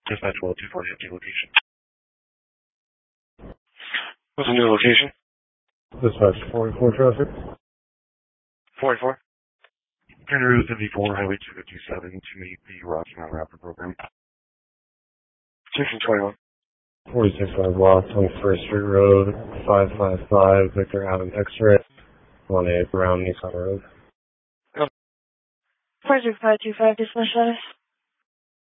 Dispatch 1224 empty location. What's the new location? Dispatch 44 traffic. 44. Turn Route 54, Highway 257 to meet the Rocky Mountain Rapid Program. 1621. 46 block, 21st Street Road, 555, Victor Avenue X-ray, 18 Brown Nissan Road. 46525, dispatch status.